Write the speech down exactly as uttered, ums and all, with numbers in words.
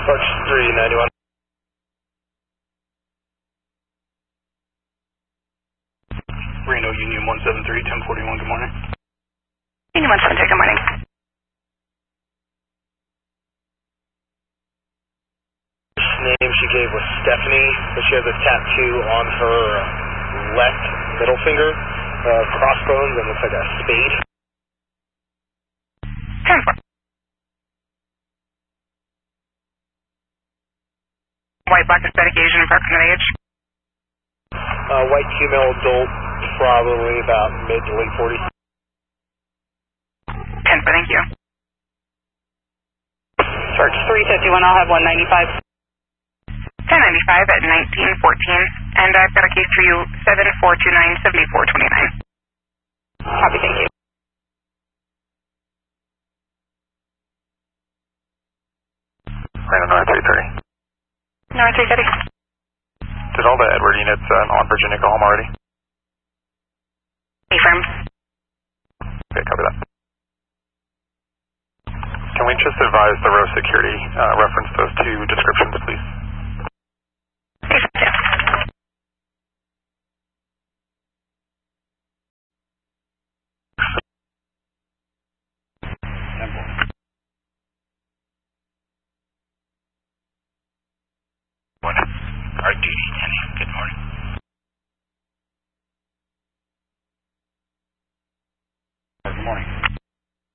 Sarge three ninety-one. Reno Union one seven three, ten forty-one, good morning. Union one seven three, good morning. Name she gave was Stephanie, but she has a tattoo on her left middle finger, uh, crossbones, and looks like a spade. ten four. White, black, Hispanic, Asian, approximate age? Uh, white female adult, probably about mid to late forties. ten four, thank you. Search three fifty-one, I'll have one ninety-five. ten ninety-five at nineteen fourteen, and I've got a case for you, seven four two nine, seven four two nine. Copy, thank you. Reno nine three thirty. nine three thirty. Did all the Edward units uh, on Virginia go home already? Affirm. Okay, copy that. Can we just advise the row security uh, reference those two descriptions, please?